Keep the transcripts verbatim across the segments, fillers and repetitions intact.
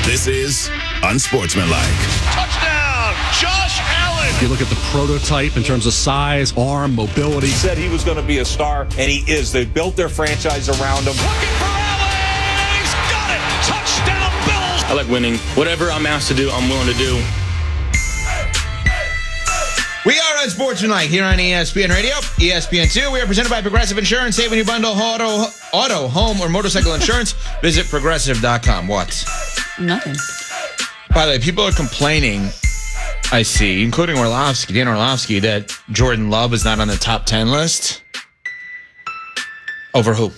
This is Unsportsmanlike. Touchdown, Josh Allen. You look at the prototype in terms of size, arm, mobility. He said he was going to be a star, and he is. They built their franchise around him. Looking for Allen. He's got it. Touchdown, Bills. I like winning. Whatever I'm asked to do, I'm willing to do. We are Unsportsmanlike here on E S P N Radio, E S P N two. We are presented by Progressive Insurance. Saving you bundle auto, auto, home, or motorcycle insurance. Visit progressive dot com. What? Nothing. By the way, people are complaining, I see, including Orlovsky, Dan Orlovsky, that Jordan Love is not on the top ten list. Over who?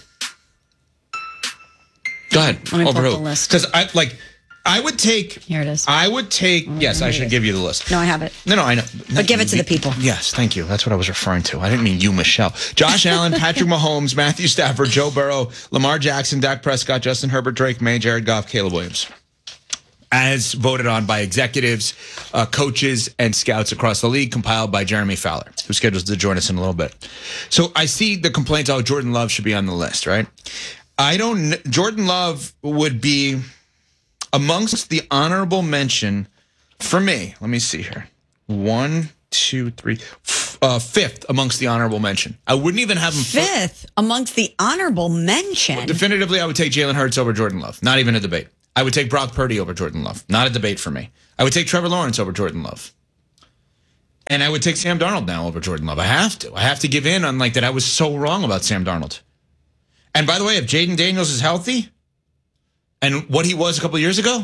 Go ahead. Let me Over pull who? up the list. Because I like, I would take. Here it is. I would take. Mm, yes, I here should it give you the list. No, I have it. No, no, I know. But give it to the people. Yes, thank you. That's what I was referring to. I didn't mean you, Michelle. Josh Allen, Patrick Mahomes, Matthew Stafford, Joe Burrow, Lamar Jackson, Dak Prescott, Justin Herbert, Drake May, Jared Goff, Caleb Williams. As voted on by executives, uh, coaches, and scouts across the league, compiled by Jeremy Fowler, who schedules to join us in a little bit. So I see the complaints, oh, Jordan Love should be on the list, right? I don't, Jordan Love would be amongst the honorable mention for me. Let me see here. One, two, three, uh, fifth amongst the honorable mention. I wouldn't even have him Fifth amongst the honorable mention. Definitively, I would take Jalen Hurts over Jordan Love. Not even a debate. I would take Brock Purdy over Jordan Love. Not a debate for me. I would take Trevor Lawrence over Jordan Love. And I would take Sam Darnold now over Jordan Love. I have to. I have to give in on like that. I was so wrong about Sam Darnold. And by the way, if Jaden Daniels is healthy and what he was a couple of years ago,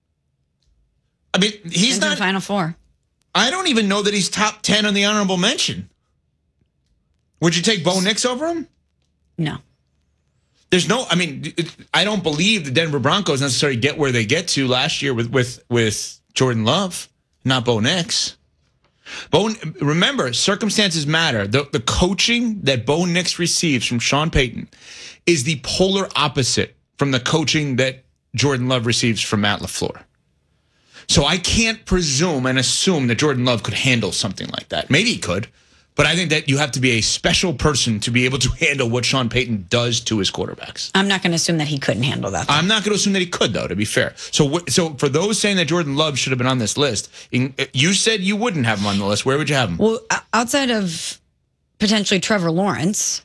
I mean, he's Into not. the Final Four. I don't even know that he's top ten on the honorable mention. Would you take Bo Nix over him? No. There's no, I mean, I don't believe the Denver Broncos necessarily get where they get to last year with with, with Jordan Love, not Bo Nix. Bo, remember, circumstances matter. The, the coaching that Bo Nix receives from Sean Payton is the polar opposite from the coaching that Jordan Love receives from Matt LaFleur. So I can't presume and assume that Jordan Love could handle something like that. Maybe he could. But I think that you have to be a special person to be able to handle what Sean Payton does to his quarterbacks. I'm not going to assume that he couldn't handle that. Though. I'm not going to assume that he could, though, to be fair. So so for those saying that Jordan Love should have been on this list, you said you wouldn't have him on the list. Where would you have him? Well, outside of potentially Trevor Lawrence,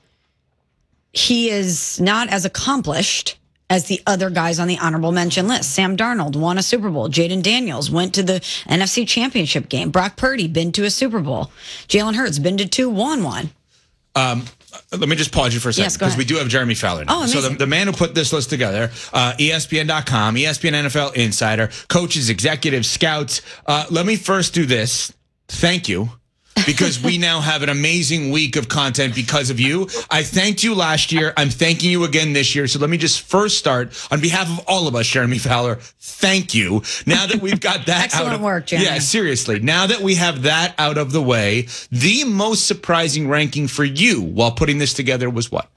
he is not as accomplished as the other guys on the honorable mention list. Sam Darnold won a Super Bowl. Jaden Daniels went to the N F C Championship game. Brock Purdy been to a Super Bowl. Jalen Hurts been to two, won one. Um, let me just pause you for a second, Yes, go because ahead. we do have Jeremy Fowler now. Oh, so amazing. the, the man who put this list together, uh, E S P N dot com, E S P N N F L Insider, coaches, executives, scouts. Uh, let me first do this. Thank you. Because we now have an amazing week of content because of you. I thanked you last year. I'm thanking you again this year. So let me just first start on behalf of all of us, Jeremy Fowler. Thank you. Now that we've got that Excellent out of work, Jeremy. Yeah, seriously. Now that we have that out of the way, the most surprising ranking for you while putting this together was what?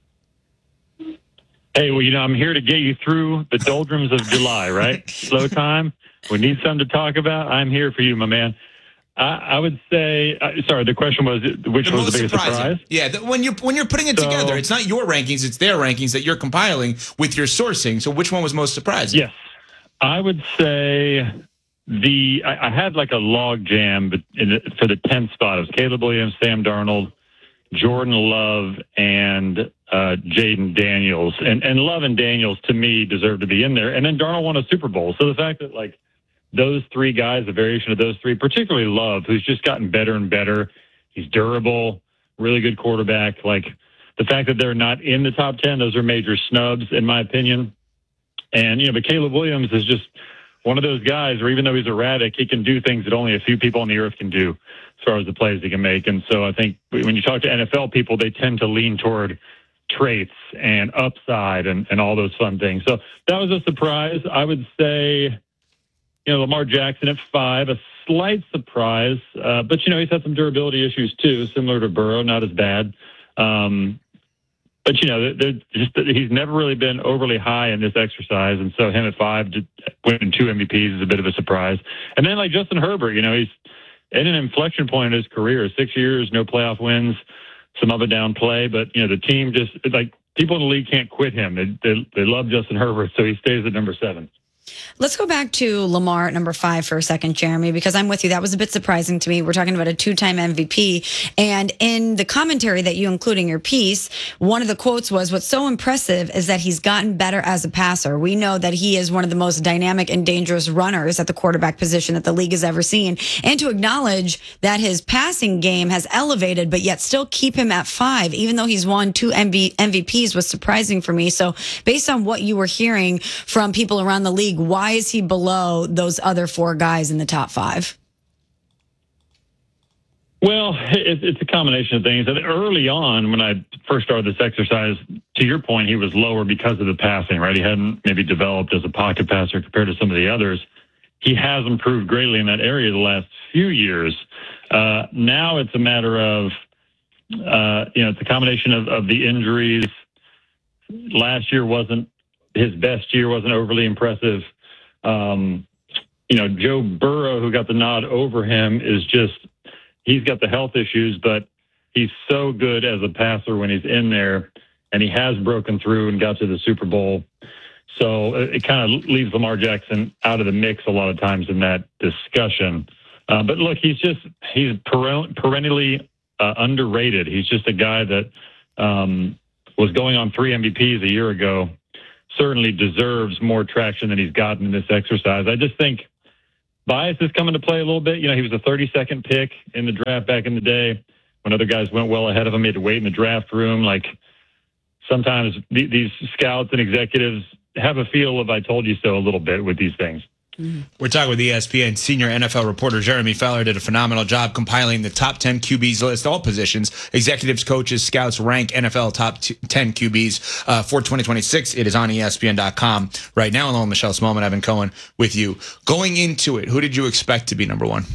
Hey, well, you know, I'm here to get you through the doldrums of July, right? Slow time. We need something to talk about. I'm here for you, my man. I, I would say, uh, sorry, the question was, which The was most the biggest surprising. surprise? Yeah, the, when you're when you're putting it So- together, it's not your rankings, it's their rankings that you're compiling with your sourcing. So which one was most surprising? Yes. I would say the, I, I had like a log jam but in the, for the tenth spot. It was Caleb Williams, Sam Darnold, Jordan Love, and uh, Jaden Daniels. And, and Love and Daniels, to me, deserve to be in there. And then Darnold won a Super Bowl. So the fact that, like, those three guys, a variation of those three, particularly Love, who's just gotten better and better. He's durable, really good quarterback. Like, the fact that they're not in the top ten, those are major snubs, in my opinion. And, you know, but Caleb Williams is just one of those guys where even though he's erratic, he can do things that only a few people on the earth can do as far as the plays he can make. And so I think when you talk to N F L people, they tend to lean toward traits and upside and, and all those fun things. So that was a surprise. I would say, you know, Lamar Jackson at five, a slight surprise. Uh, but, you know, he's had some durability issues, too, similar to Burrow, not as bad. Um, but, you know, they're just, he's never really been overly high in this exercise. And so him at five, to winning two M V Ps is a bit of a surprise. And then, like, Justin Herbert, you know, he's in an inflection point in his career. Six years, no playoff wins, some up and down play. But, you know, the team just, like, people in the league can't quit him. They, they, they love Justin Herbert, so he stays at number seven. Let's go back to Lamar at number five for a second, Jeremy, because I'm with you. That was a bit surprising to me. We're talking about a two-time M V P. And in the commentary that you include in your piece, one of the quotes was, what's so impressive is that he's gotten better as a passer. We know that he is one of the most dynamic and dangerous runners at the quarterback position that the league has ever seen. And to acknowledge that his passing game has elevated, but yet still keep him at five, even though he's won two M V Ps, was surprising for me. So based on what you were hearing from people around the league, why is he below those other four guys in the top five? Well, it, it's a combination of things. And early on, when I first started this exercise, to your point, he was lower because of the passing, right? He hadn't maybe developed as a pocket passer compared to some of the others. He has improved greatly in that area the last few years. Uh, now it's a matter of, uh, you know, it's a combination of, of the injuries. Last year wasn't his best year, wasn't overly impressive. Um, you know, Joe Burrow, who got the nod over him, is just, he's got the health issues, but he's so good as a passer when he's in there, and he has broken through and got to the Super Bowl. So it kind of leaves Lamar Jackson out of the mix a lot of times in that discussion. Uh, but look, he's just, he's perennially uh, underrated. He's just a guy that um, was going on three M V Ps a year ago. Certainly deserves more traction than he's gotten in this exercise. I just think bias is coming to play a little bit. You know, he was a thirty-second pick in the draft back in the day when other guys went well ahead of him. He had to wait in the draft room. Like, sometimes th- these scouts and executives have a feel of I told you so a little bit with these things. Mm-hmm. We're talking with E S P N senior N F L reporter Jeremy Fowler. Did a phenomenal job compiling the top ten Q Bs list, all positions. Executives, coaches, scouts rank N F L top ten Q Bs uh, for twenty twenty-six. It is on E S P N dot com right now. Along with Michelle Smallman, Evan Cohen with you. Going into it, who did you expect to be number one?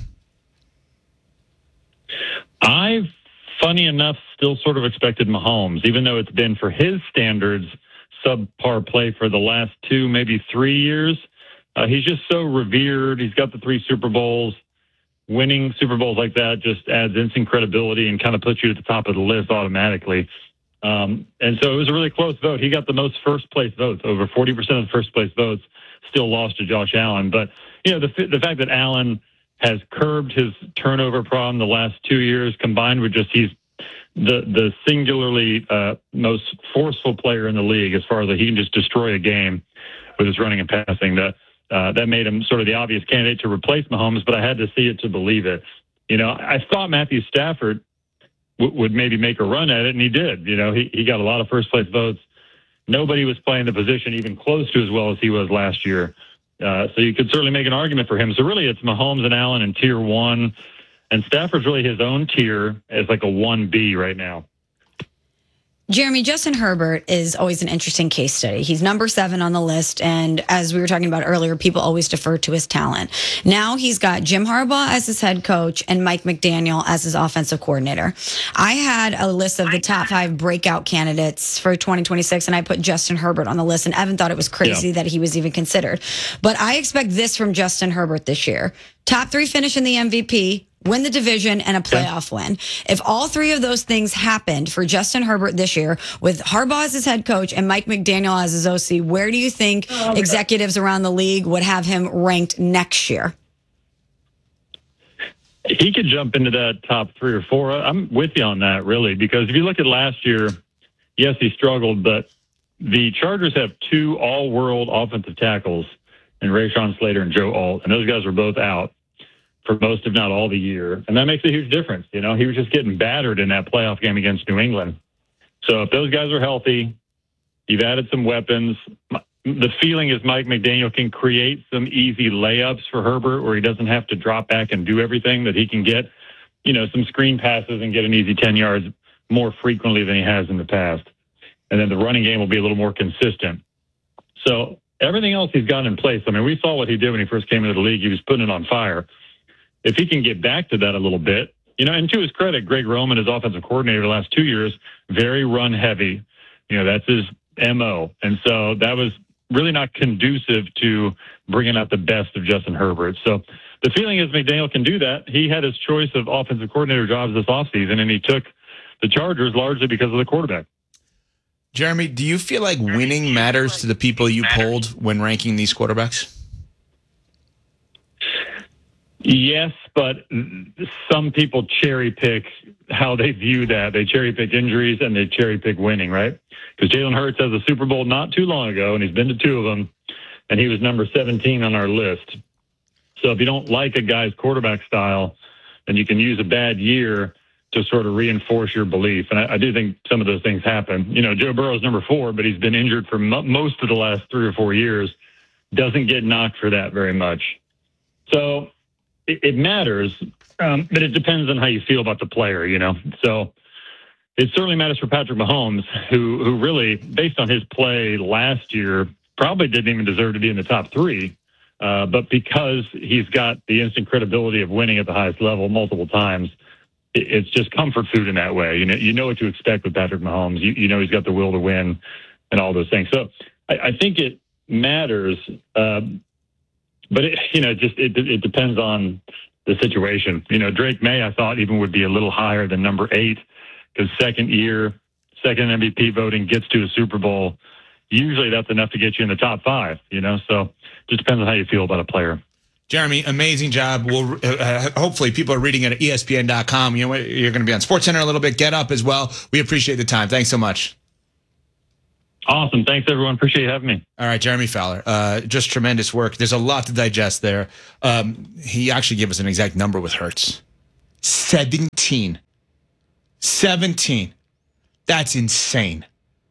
I, funny enough, still sort of expected Mahomes, even though it's been, for his standards, subpar play for the last two, maybe three years. Uh, he's just so revered. He's got the three Super Bowls. Winning Super Bowls like that just adds instant credibility and kind of puts you at the top of the list automatically. Um, and so it was a really close vote. He got the most first-place votes. Over forty percent of the first-place votes still lost to Josh Allen. But, you know, the the fact that Allen has curbed his turnover problem the last two years, combined with just he's the the singularly uh, most forceful player in the league as far as that he can just destroy a game with his running and passing, that uh, that made him sort of the obvious candidate to replace Mahomes, but I had to see it to believe it. You know, I thought Matthew Stafford w- would maybe make a run at it, and he did. You know, he, he got a lot of first-place votes. Nobody was playing the position even close to as well as he was last year. Uh, so you could certainly make an argument for him. So really it's Mahomes and Allen in tier one, and Stafford's really his own tier as like a one B right now. Jeremy, Justin Herbert is always an interesting case study. He's number seven on the list, and as we were talking about earlier, people always defer to his talent. Now he's got Jim Harbaugh as his head coach and Mike McDaniel as his offensive coordinator. I had a list of the top five breakout candidates for twenty twenty-six, and I put Justin Herbert on the list, and Evan thought it was crazy yeah. that he was even considered. But I expect this from Justin Herbert this year. Top three finish in the M V P, win the division, and a playoff yeah. win. If all three of those things happened for Justin Herbert this year, with Harbaugh as his head coach and Mike McDaniel as his O C, where do you think oh, okay. executives around the league would have him ranked next year? He could jump into that top three or four. I'm with you on that, really, because if you look at last year, yes, he struggled, but the Chargers have two all-world offensive tackles in Rashawn Slater and Joe Alt, and those guys were both out for most, if not all, the year. And that makes a huge difference. You know, he was just getting battered in that playoff game against New England. So if those guys are healthy, you've added some weapons. The feeling is Mike McDaniel can create some easy layups for Herbert where he doesn't have to drop back and do everything, that he can get, you know, some screen passes and get an easy ten yards more frequently than he has in the past. And then the running game will be a little more consistent. So everything else he's got in place. I mean, we saw what he did when he first came into the league. He was putting it on fire. If he can get back to that a little bit, you know, and to his credit, Greg Roman, his offensive coordinator the last two years, very run heavy. You know, that's his M O. And so that was really not conducive to bringing out the best of Justin Herbert. So the feeling is McDaniel can do that. He had his choice of offensive coordinator jobs this offseason, and he took the Chargers largely because of the quarterback. Jeremy, do you feel like winning matters to the people you polled when ranking these quarterbacks? Yes, but some people cherry pick how they view that. They cherry pick injuries and they cherry pick winning, right? Because Jalen Hurts has a Super Bowl not too long ago, and he's been to two of them, and he was number seventeen on our list. So if you don't like a guy's quarterback style, then you can use a bad year to sort of reinforce your belief. And I, I do think some of those things happen. You know, Joe Burrow's number four, but he's been injured for mo- most of the last three or four years. Doesn't get knocked for that very much. So it, it matters, um, but it depends on how you feel about the player, you know. So it certainly matters for Patrick Mahomes, who who really, based on his play last year, probably didn't even deserve to be in the top three. Uh, but because he's got the instant credibility of winning at the highest level multiple times, it, it's just comfort food in that way. You know, you know what to expect with Patrick Mahomes. You, you know he's got the will to win and all those things. So I, I think it matters, um, but it, you know, just it, it depends on the situation. You know, Drake May, I thought even would be a little higher than number eight because second year, second M V P voting gets to a Super Bowl. Usually that's enough to get you in the top five, you know, so just depends on how you feel about a player. Jeremy, amazing job. We'll uh, hopefully people are reading it at E S P N dot com. You know, you're going to be on SportsCenter a little bit. Get Up as well. We appreciate the time. Thanks so much. Awesome. Thanks, everyone. Appreciate you having me. All right, Jeremy Fowler. Uh, just tremendous work. There's a lot to digest there. Um, he actually gave us an exact number with Hurts. seventeen. seventeen. That's insane.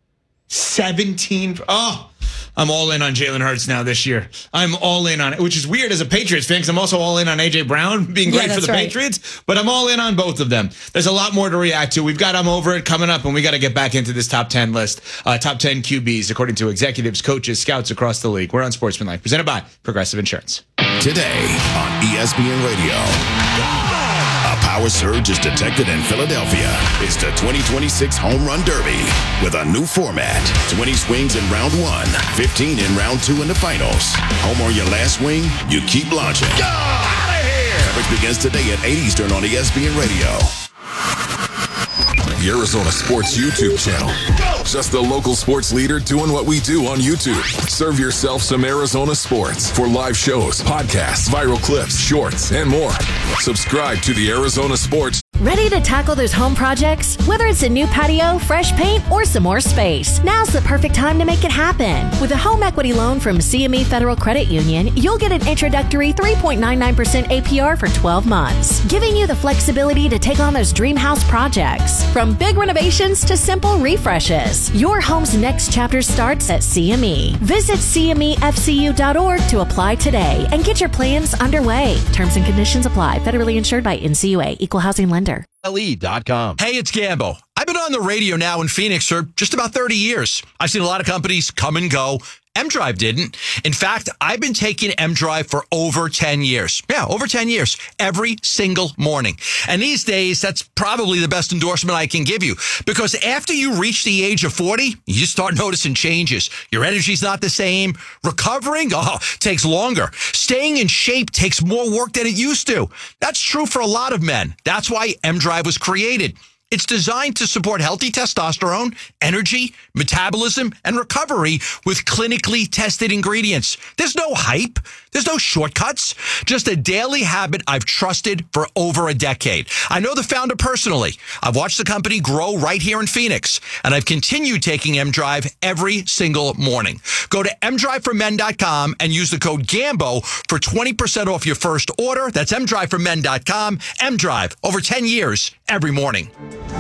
seventeen. Oh, I'm all in on Jalen Hurts now this year. I'm all in on it, which is weird as a Patriots fan because I'm also all in on A J Brown being great yeah, for the right. Patriots, but I'm all in on both of them. There's a lot more to react to. We've got I'm Over It coming up, and we got to get back into this top ten list. Uh, top ten Q Bs, according to executives, coaches, scouts across the league. We're on Sportsmanlike, presented by Progressive Insurance. Today on E S P N Radio. A power surge is detected in Philadelphia. It's the twenty twenty-six Home Run Derby with a new format. twenty swings in round one, fifteen in round two in the finals. Home or your last swing, you keep launching. Go! Out of here! Coverage begins today at eight Eastern on E S P N Radio. The Arizona Sports YouTube channel. Just the local sports leader doing what we do on YouTube. Serve yourself some Arizona sports for live shows, podcasts, viral clips, shorts, and more. Subscribe to the Arizona Sports. Ready to tackle those home projects? Whether it's a new patio, fresh paint, or some more space, now's the perfect time to make it happen. With a home equity loan from C M E Federal Credit Union, you'll get an introductory three point nine nine percent A P R for twelve months, giving you the flexibility to take on those dream house projects. From big renovations to simple refreshes, your home's next chapter starts at C M E. Visit C M E F C U dot org to apply today and get your plans underway. Terms and conditions apply. Federally insured by N C U A. Equal housing lender. L E dot com. Hey, it's Gambo. I've been on the radio now in Phoenix for just about thirty years. I've seen a lot of companies come and go. M-Drive didn't. In fact, I've been taking M-Drive for over ten years. Yeah, over ten years. Every single morning. And these days, that's probably the best endorsement I can give you. Because after you reach the age of forty, you start noticing changes. Your energy's not the same. Recovering, oh, takes longer. Staying in shape takes more work than it used to. That's true for a lot of men. That's why M-Drive was created. It's designed to support healthy testosterone, energy, metabolism, and recovery with clinically tested ingredients. There's no hype. There's no shortcuts. Just a daily habit I've trusted for over a decade. I know the founder personally. I've watched the company grow right here in Phoenix, and I've continued taking M-Drive every single morning. Go to M drive for men dot com and use the code GAMBO for twenty percent off your first order. That's M drive for men dot com. M-Drive, over ten years, every morning.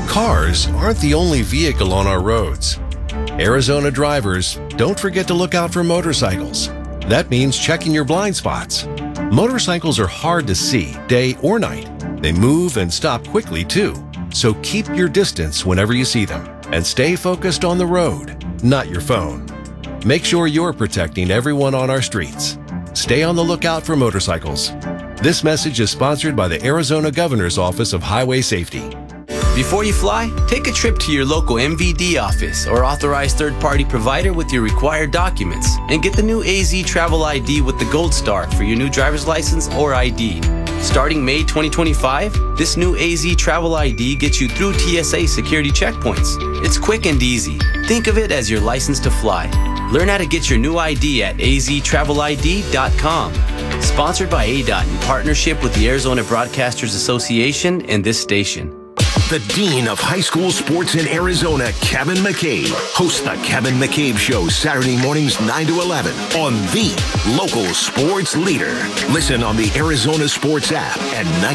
Cars aren't the only vehicle on our roads. Arizona drivers, don't forget to look out for motorcycles. That means checking your blind spots. Motorcycles are hard to see, day or night. They move and stop quickly, too. So keep your distance whenever you see them. And stay focused on the road, not your phone. Make sure you're protecting everyone on our streets. Stay on the lookout for motorcycles. This message is sponsored by the Arizona Governor's Office of Highway Safety. Before you fly, take a trip to your local M V D office or authorized third-party provider with your required documents and get the new A Z Travel I D with the Gold Star for your new driver's license or I D. Starting May twenty twenty-five, this new A Z Travel I D gets you through T S A security checkpoints. It's quick and easy. Think of it as your license to fly. Learn how to get your new I D at A Z travel I D dot com. Sponsored by A D O T in partnership with the Arizona Broadcasters Association and this station. The Dean of High School Sports in Arizona, Kevin McCabe, hosts the Kevin McCabe Show Saturday mornings nine to eleven on the local sports leader. Listen on the Arizona Sports app and